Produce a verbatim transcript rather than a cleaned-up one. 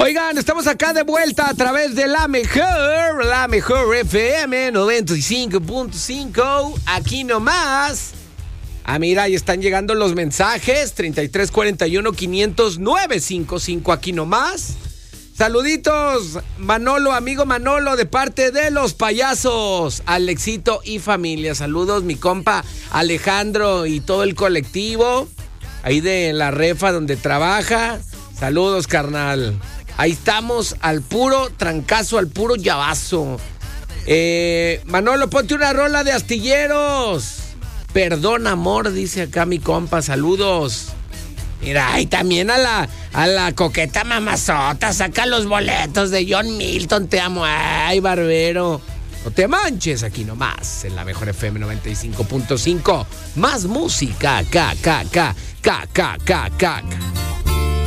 Oigan, estamos acá de vuelta a través de la mejor, la mejor F M noventa y cinco punto cinco, aquí nomás. Ah, mira, ahí están llegando los mensajes, treinta y tres cuarenta y uno quinientos nueve cincuenta y cinco, aquí nomás. Saluditos, Manolo, amigo Manolo, de parte de los payasos, Alexito y familia. Saludos, mi compa Alejandro y todo el colectivo, ahí de la refa donde trabaja. Saludos, carnal. Ahí estamos, al puro trancazo, al puro llavazo. Eh, Manolo, ponte una rola de Astilleros. Perdón, amor, dice acá mi compa. Saludos. Mira, y también a la, a la coqueta mamazota. Saca los boletos de John Milton. Te amo. Ay, barbero. No te manches, aquí nomás, en la mejor F M noventa y cinco punto cinco. Más música. K, K, K, K, K, K, K.